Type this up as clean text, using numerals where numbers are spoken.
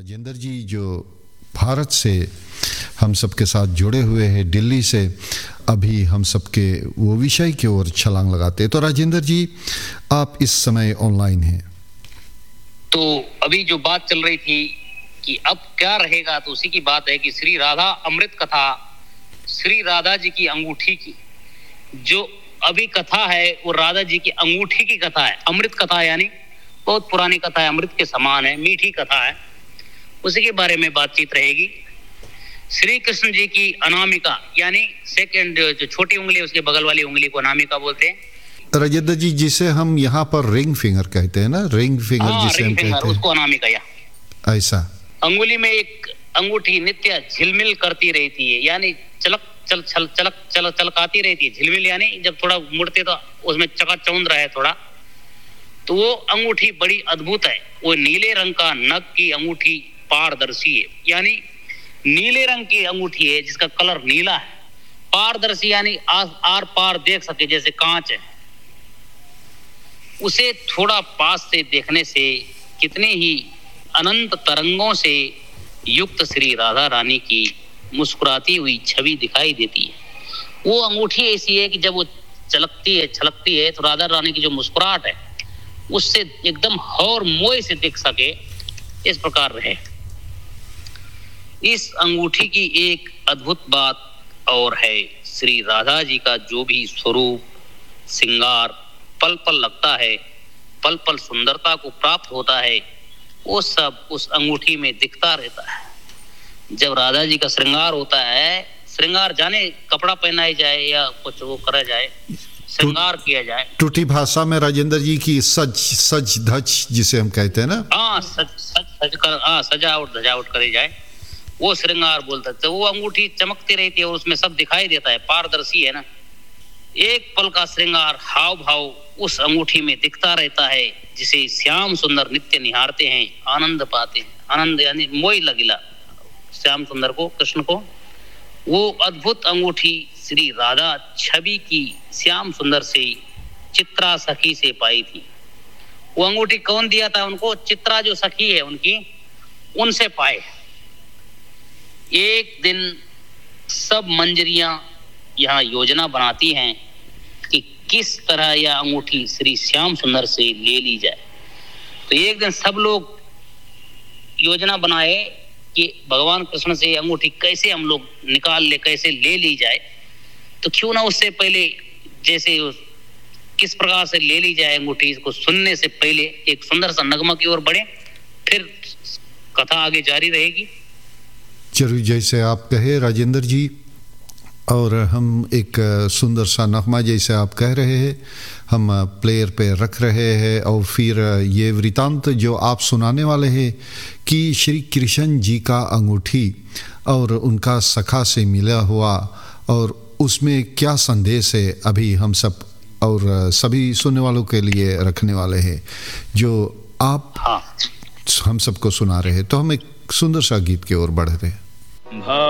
राजेंद्र जी जो भारत से हम सबके साथ जुड़े हुए हैं, दिल्ली से अभी हम सबके वो विषय की ओर छलांग लगाते हैं। तो राजेंद्र जी, आप इस समय ऑनलाइन हैं। तो अभी जो बात चल रही थी कि अब क्या रहेगा, तो उसी की बात है कि श्री राधा अमृत कथा, श्री राधा जी की अंगूठी की जो अभी कथा है वो राधा जी की अंगूठी की कथा है। अमृत कथा यानी बहुत पुरानी कथा है, अमृत के समान है, मीठी कथा है, उसी के बारे में बातचीत रहेगी। श्री कृष्ण जी की अनामिका यानी सेकंड जो छोटी उंगली है उसके बगल वाली उंगली को अनामिका बोलते हैं। राजेंद्र जी, जिसे हम यहाँ पर रिंग फिंगर कहते हैं ना, रिंग फिंगर जिसे हम कहते हैं, उसको अनामिका या ऐसा अंगुली में एक अंगूठी नित्य झिलमिल करती रहती है, यानी चलकाती रहती है। झिलमिल यानी जब थोड़ा मुड़ते तो उसमें चकाचौंध रहा है थोड़ा, तो वो अंगूठी बड़ी अद्भुत है। वो नीले रंग का नग की अंगूठी पारदर्शी है, यानी नीले रंग की अंगूठी है जिसका कलर नीला है। पारदर्शी यानी आर पार देख सके, जैसे कांच है। उसे थोड़ा पास से देखने से कितने ही अनंत तरंगों से युक्त श्री राधा रानी की मुस्कुराती हुई छवि दिखाई देती है। वो अंगूठी ऐसी है कि जब वो चलकती है छलकती है तो राधा रानी की जो मुस्कुराहट है उससे एकदम हौर मोह से दिख सके, इस प्रकार रहे। इस अंगूठी की एक अद्भुत बात और है, श्री राधा जी का जो भी स्वरूप श्रृंगार पल पल लगता है, पल पल सुंदरता को प्राप्त होता है, वो सब उस अंगूठी में दिखता रहता है। जब राधा जी का श्रृंगार होता है, श्रृंगार जाने कपड़ा पहनाया जाए या कुछ वो करा जाए, श्रृंगार किया जाए, टूटी भाषा में राजेंद्र जी की सज धज जिसे हम कहते हैं ना, सजावट धजावट करी जाए, वो श्रृंगार बोलते हैं। तो वो अंगूठी चमकती रहती है और उसमें सब दिखाई देता है, पारदर्शी है ना। एक पल का श्रृंगार हाव भाव उस अंगूठी में दिखता रहता है, जिसे श्याम सुंदर नित्य निहारते हैं, आनंद पाते हैं। आनंद यानी मोह लगिला श्याम सुंदर को, कृष्ण को। वो अद्भुत अंगूठी श्री राधा छवि की श्याम सुंदर से चित्रा सखी से पाई थी। वो अंगूठी कौन दिया था उनको? चित्रा जो सखी है उनकी, उनसे पाए। एक दिन सब मंजरियां यहाँ योजना बनाती हैं कि किस तरह यह अंगूठी श्री श्याम सुंदर से ले ली जाए। तो एक दिन सब लोग योजना बनाए कि भगवान कृष्ण से अंगूठी कैसे हम लोग निकाल ले, कैसे ले ली जाए। तो क्यों ना उससे पहले जैसे किस प्रकार से ले ली जाए अंगूठी, इसको सुनने से पहले एक सुंदर सा नगमा की ओर बढ़े, फिर कथा आगे जारी रहेगी। जरूर, जैसे आप कहे राजेंद्र जी, और हम एक सुंदर सा नगमा जैसे आप कह रहे हैं हम प्लेयर पे रख रहे हैं, और फिर ये वृतांत जो आप सुनाने वाले हैं कि श्री कृष्ण जी का अंगूठी और उनका सखा से मिला हुआ, और उसमें क्या संदेश है, अभी हम सब और सभी सुनने वालों के लिए रखने वाले हैं, जो आप हम सबको सुना रहे हैं। तो हम एक सुंदर सा गीत की ओर बढ़ रहे हैं।